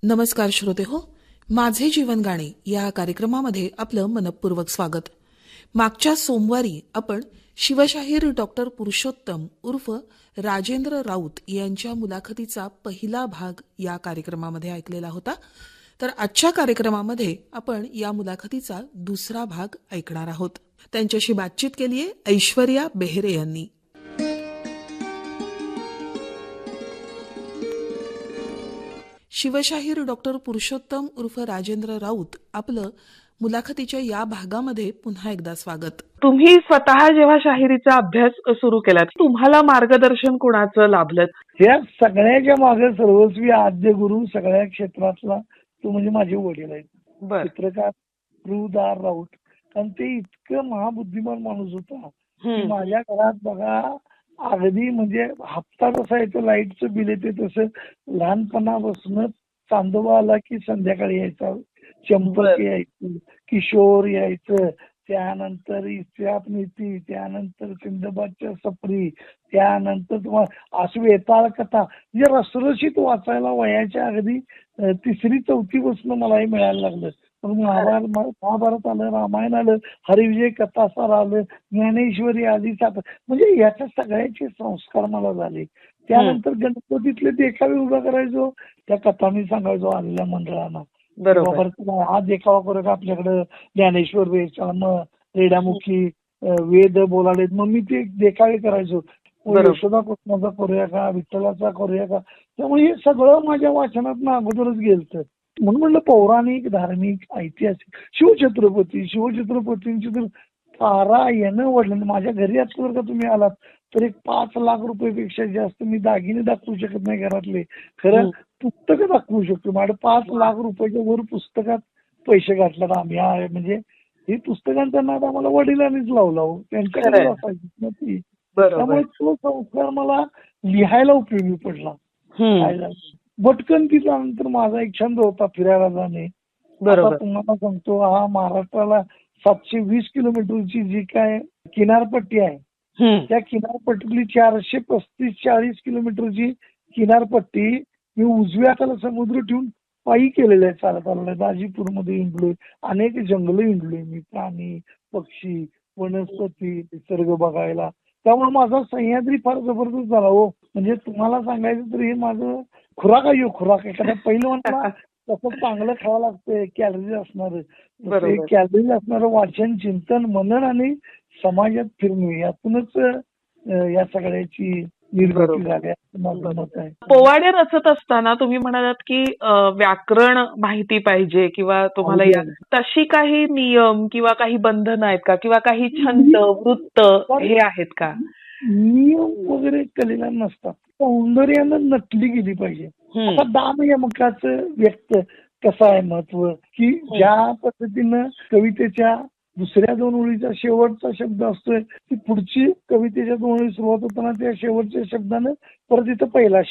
नमस्कार श्रोते हो, माझे जीवन गाणे या कार्यक्रमामध्ये आपलं मनपूर्वक स्वागत. मागच्या सोमवारी आपण शिवशाहीर डॉक्टर पुरुषोत्तम उर्फ राजेंद्र राऊत यांच्या मुलाखतीचा पहिला भाग या कार्यक्रमामध्ये ऐकलेला होता. तर आजच्या कार्यक्रमामध्ये आपण या मुलाखतीचा दुसरा भाग ऐकणार आहोत. त्यांच्याशी बातचीत केली आहे ऐश्वर्या बेहरे यांनी. शिवशाहीर डॉक्टर पुरुषोत्तम उर्फ राजेंद्र राऊत, आपलं मुलाखतीच्या या भागामध्ये पुन्हा एकदा स्वागत. तुम्ही स्वतः जेव्हा शाहिरीचा अभ्यास सुरू केलात, तुम्हाला मार्गदर्शन कुणाचं लाभलं? या सगळ्याच्या मागे सर्वस्वी आद्य गुरु सगळ्या क्षेत्रातला तो म्हणजे माझे वडील आहेत. चित्रकार रुदार राऊत. कारण ते इतकं महाबुद्धिमान माणूस होता की माझ्या घरात बघा अगदी म्हणजे हप्ता जसा येतो लाईटचं बिल येते तसं लहानपणापासून चांदोबा आला की संध्याकाळी यायचा, चंपक यायचं, किशोर यायचं, त्यानंतर इतिहास नीती, त्यानंतर सिंधबादच्या सफरी, त्यानंतर तुम्हाला असं वेताळ कथा म्हणजे रसरशीत वाचायला वयाच्या अगदी 3री-4थी पासून मलाही मिळायला लागलं. मग महाभारत आलं, रामायण आलं, हरिविजय कथासार आलं, ज्ञानेश्वरी आली, म्हणजे याच्या सगळ्याचे संस्कार मला झाले. त्यानंतर गणपतीतले देखावे उभा करायचो, त्या कथा मी सांगायचो आलेल्या मंडळांना. बरोबर, हा देखावा करू का आपल्याकडं, ज्ञानेश्वर वेश, रेडामुखी वेद बोलालेत, मग मी ते देखावे करायचो. यशोदा कृष्णाचा करूया का, विठ्ठलाचा करूया का. त्यामुळे हे सगळं माझ्या वाचनात अगोदरच गेलतं. म्हणून म्हणलं पौराणिक, धार्मिक, ऐतिहासिक, शिवछत्रपतींची तर पारायण वडलं. माझ्या घरी असल्यावर का तुम्ही आलात तर 5 लाख रुपयापेक्षा जास्त मी दागिने दाखवू शकत नाही घरातले, खरं पुस्तकं दाखवू शकतो. माझ्या 5 लाख रुपयाच्या वर पुस्तकात पैसे घातल्यात आम्ही. म्हणजे ही पुस्तकांचा नाद आम्हाला वडिलांनीच लावला हो, त्यांच्याकडे असायची ती. त्यामुळे तो संस्कार मला लिहायला उपयोगी पडला. भटकंतीचा नंतर माझा एक छंद होता फिरायला जाणे. तुम्हाला सांगतो, हा महाराष्ट्राला 720 किलोमीटरची जी काय किनारपट्टी आहे, त्या किनारपट्टीतली 435-40 किलोमीटरची किनारपट्टी मी उजव्या हाताला समुद्र ठेवून पायी केलेलं आहे. चालत आलेलं दाजीपूरमध्ये हिंडलोय, अनेक जंगल हिंडलोय मी, प्राणी, पक्षी, वनस्पती, निसर्ग बघायला. त्यामुळे माझा सह्याद्री फार जबरदस्त झाला हो. म्हणजे तुम्हाला सांगायचं तर हे माझं खुराक आहे. खुराक एखाद्या पहिलवानाला तसं चांगलं खावं लागतंय, कॅलरीज असणार, कॅलरीज असणारं वाचन, चिंतन, मनन आणि समाजात फिरणे, यातूनच या सगळ्याची निर्मिती झाली माझं मत आहे. पोवाडे रचत असताना तुम्ही म्हणालात की व्याकरण माहिती पाहिजे किंवा तुम्हाला तशी काही नियम किंवा काही बंधनं आहेत का, किंवा काही छंद, वृत्त हे आहेत का? नियम वगैरे कलेला नसतात, सौंदर्यानं नटली गेली पाहिजे. आता दानयमकाचं व्यक्त कसं आहे महत्व, की ज्या पद्धतीनं कवितेच्या दुसऱ्या 2 ओळीचा शेवटचा शब्द असतोय, ती पुढची कवितेच्या 2 ओळी सुरुवात होताना त्या शेवटच्या शब्दानं परत इथं पहिला